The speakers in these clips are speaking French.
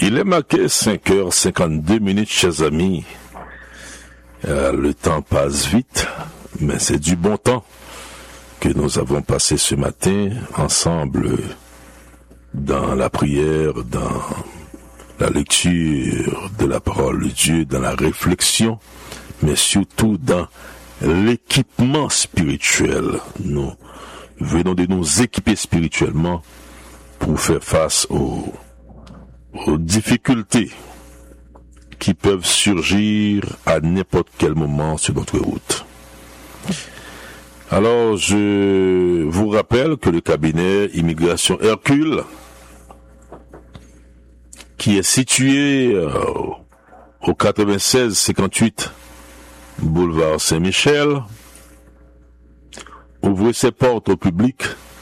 Il est marqué 5h52, chers amis. Le temps passe vite, mais c'est du bon temps que nous avons passé ce matin ensemble dans la prière, dans la lecture de la parole de Dieu, dans la réflexion, mais surtout dans l'équipement spirituel. Nous venons de nous équiper spirituellement pour faire face aux difficultés qui peuvent surgir à n'importe quel moment sur notre route. Alors, je vous rappelle que le cabinet Immigration Hercule, qui est situé au 96-58 boulevard Saint-Michel, ouvre ses portes au public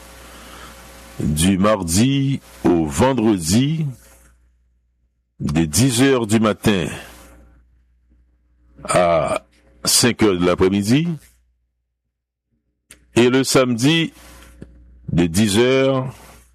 du mardi au vendredi de 10h du matin à 5h de l'après-midi et le samedi de 10h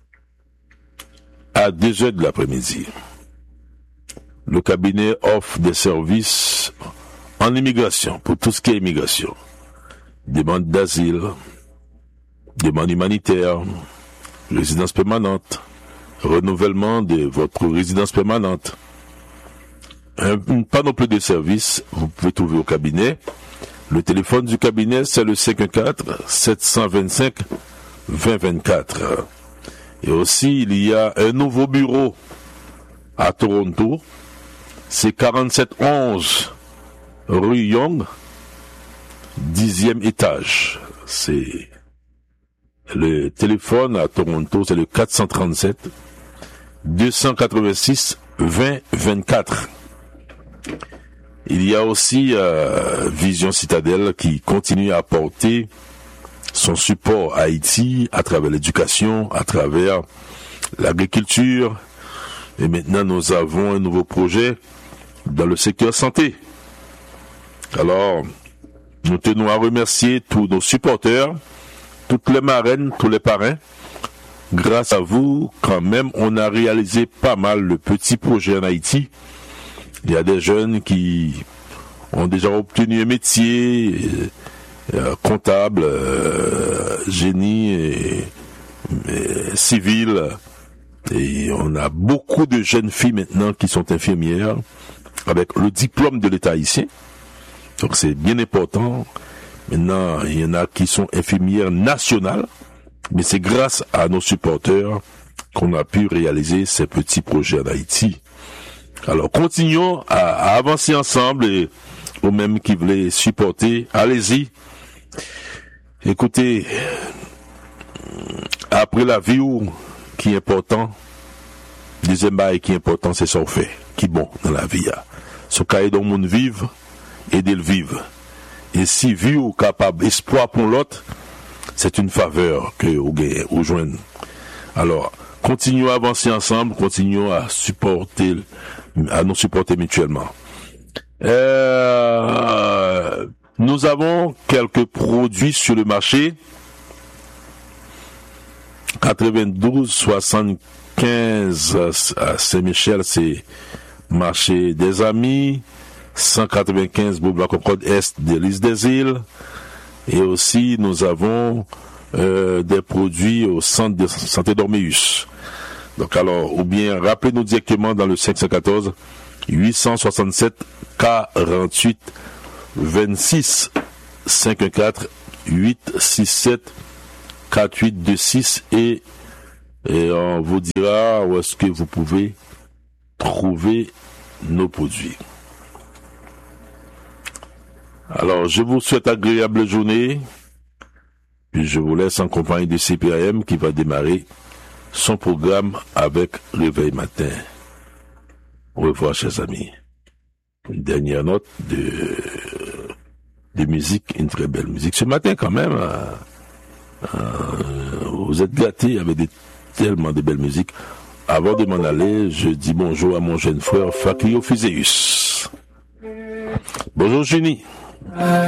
à 2h de l'après-midi. Le cabinet offre des services en immigration, pour tout ce qui est immigration. Demande d'asile, demande humanitaire, résidence permanente, renouvellement de votre résidence permanente. Une panoplie de services, vous pouvez trouver au cabinet. Le téléphone du cabinet, c'est le 514-725-2024. Et aussi, il y a un nouveau bureau à Toronto. C'est 4711 rue Young, 10e étage. C'est le téléphone à Toronto, c'est le 437-286-2024. Il y a aussi Vision Citadelle qui continue à apporter son support à Haïti à travers l'éducation, à travers l'agriculture. Et maintenant, nous avons un nouveau projet dans le secteur santé. Alors, nous tenons à remercier tous nos supporters, toutes les marraines, tous les parrains. Grâce à vous, quand même, on a réalisé pas mal de petits projets en Haïti. Il y a des jeunes qui ont déjà obtenu un métier, comptable, génie civil. Et on a beaucoup de jeunes filles maintenant qui sont infirmières avec le diplôme de l'État haïtien. Donc c'est bien important. Maintenant, il y en a qui sont infirmières nationales. Mais c'est grâce à nos supporters qu'on a pu réaliser ces petits projets en Haïti. Alors, continuons à avancer ensemble et aux mêmes qui voulaient supporter, allez-y. Écoutez, après la vie qui est important, deuxième bail qui est important, c'est ça qu'on fait, qui est bon dans la vie. Ce cahier dont le monde vive, aider le vivre. Et si vie ou capable, espoir pour l'autre, c'est une faveur que vous joignez. Alors, continuons à avancer ensemble, continuons à nous supporter mutuellement. Nous avons quelques produits sur le marché. 92-75 à Saint-Michel, c'est marché des amis. 195 boulevard Concorde Est de l'Île des Îles. Et aussi, nous avons des produits au centre de santé d'Orméus. Donc alors, ou bien rappelez-nous directement dans le 514 867 48 26 514 867 4826 et on vous dira où est-ce que vous pouvez trouver nos produits. Alors, je vous souhaite agréable journée, puis je vous laisse en compagnie de CPAM qui va démarrer son programme avec Réveil Matin. Au revoir, chers amis. Une dernière note de musique, une très belle musique. Ce matin, quand même, vous êtes gâtés avec tellement de belles musiques. Avant de m'en aller, je dis bonjour à mon jeune frère Fakio Fuséus. Bonjour, Junie.